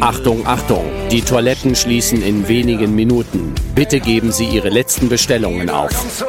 Achtung, Achtung, die Toiletten schließen in wenigen Minuten. Bitte geben Sie Ihre letzten Bestellungen auf.